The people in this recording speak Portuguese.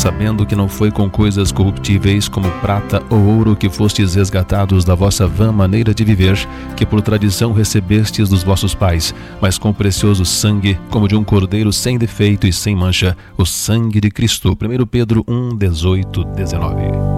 sabendo que não foi com coisas corruptíveis como prata ou ouro que fostes resgatados da vossa vã maneira de viver, que por tradição recebestes dos vossos pais, mas com precioso sangue, como de um cordeiro sem defeito e sem mancha, o sangue de Cristo. 1 Pedro 1, 18, 19.